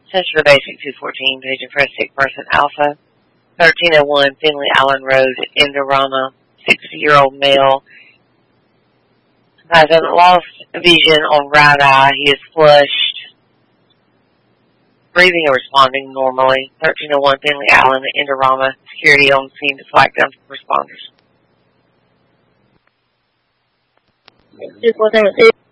Central Basic 214, paging for a sick person, Alpha. 1301 Finley Allen Road, Indorama. 60-year-old male. Has lost vision on right eye. He is flushed. Breathing and responding normally. 1301 Finley Allen, Indorama. Security on scene to flag down responders. 472.